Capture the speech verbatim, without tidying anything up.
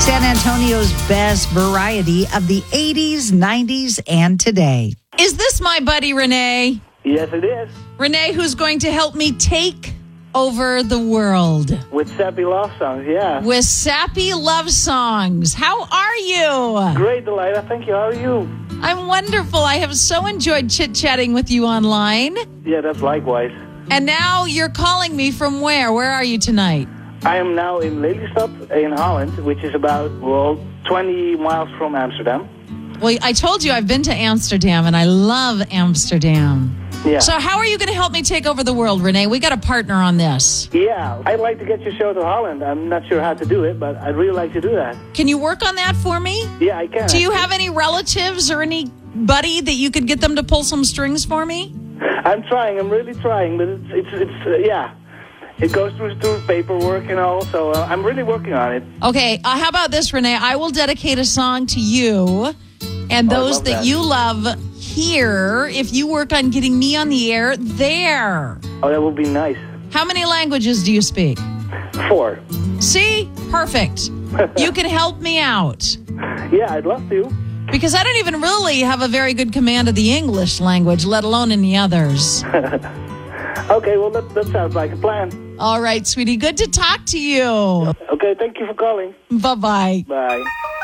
San Antonio's best variety of the eighties, nineties, and today. Is this my buddy Renee? Yes, it is. Renee, who's going to help me take over the world With sappy love songs, yeah. with sappy love songs. How are you? Great, Delilah. Thank you. How are you? I'm wonderful. I have so enjoyed chit-chatting with you online. Yeah, that's likewise. And now you're calling me from where? Where are you tonight? I am now in Lelystad in Holland, which is about, well, twenty miles from Amsterdam. Well, I told you I've been to Amsterdam, and I love Amsterdam. Yeah. So how are you going to help me take over the world, Renee? We got a partner on this. Yeah, I'd like to get your show to Holland. I'm not sure how to do it, but I'd really like to do that. Can you work on that for me? Yeah, I can. Do you have any relatives or anybody that you could get them to pull some strings for me? I'm trying. I'm really trying, but it's, it's, it's uh, yeah. It goes through, through paperwork and all, so uh, I'm really working on it. Okay, uh, how about this, Renee? I will dedicate a song to you and Oh, I those love that, that. you love here if you work on getting me on the air there. Oh, that would be nice. How many languages do you speak? Four. See? Perfect. You can help me out. Yeah, I'd love to. Because I don't even really have a very good command of the English language, let alone any others. Okay, well, that, that sounds like a plan. All right, sweetie. Good to talk to you. Okay, thank you for calling. Bye-bye. Bye.